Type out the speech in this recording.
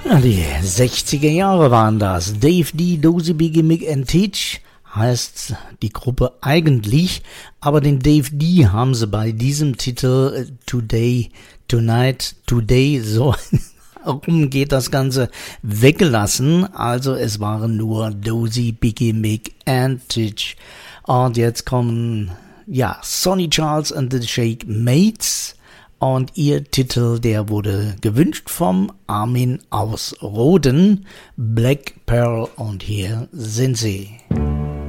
Die 60er Jahre waren das. Dave D, Dozy, Biggie, Mick and Teach heißt die Gruppe eigentlich, aber den Dave D haben sie bei diesem Titel Today, Tonight, Today, so rum geht das Ganze, weggelassen. Also es waren nur Dozy, Biggie, Mick and Teach. Und jetzt kommen, Sonny Charles and the Shake Mates. Und ihr Titel, der wurde gewünscht vom Armin aus Roden, Black Pearl, und hier sind sie.